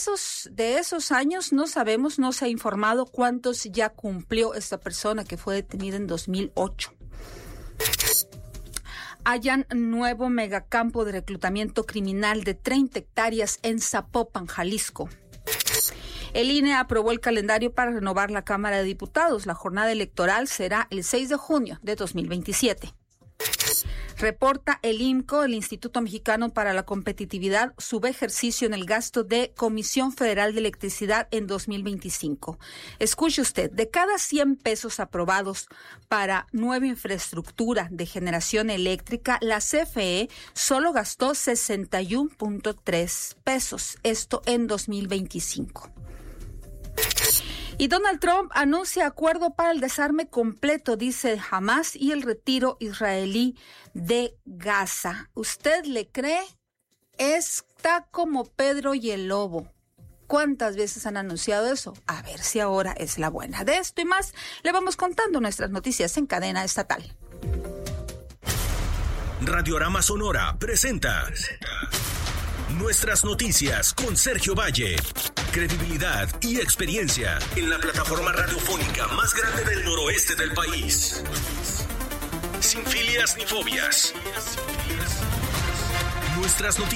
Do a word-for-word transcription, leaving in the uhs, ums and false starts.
esos, de esos años no sabemos, no se ha informado cuántos ya cumplió esta persona que fue detenida en dos mil ocho. Hallan nuevo megacampo de reclutamiento criminal de treinta hectáreas en Zapopan, Jalisco. El I N E aprobó el calendario para renovar la Cámara de Diputados. La jornada electoral será el seis de junio de dos mil veintisiete. Reporta el I M C O, el Instituto Mexicano para la Competitividad, subejercicio en el gasto de Comisión Federal de Electricidad en dos mil veinticinco. Escuche usted, de cada cien pesos aprobados para nueva infraestructura de generación eléctrica, la C F E solo gastó sesenta y uno punto tres pesos, esto en dos mil veinticinco. Y Donald Trump anuncia acuerdo para el desarme completo, dice Hamás, y el retiro israelí de Gaza. ¿Usted le cree? Está como Pedro y el lobo. ¿Cuántas veces han anunciado eso? A ver si ahora es la buena. De esto y más le vamos contando nuestras noticias en cadena estatal. Radiorama Sonora presenta Nuestras Noticias con Sergio Valle. Credibilidad y experiencia en la plataforma radiofónica más grande del noroeste del país. Sin filias ni fobias. Nuestras noticias.